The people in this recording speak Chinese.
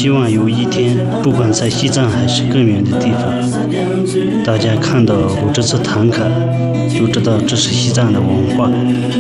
希望有一天，不管在西藏还是更远的地方，大家看到我这次弹卡，就知道这是西藏的文化。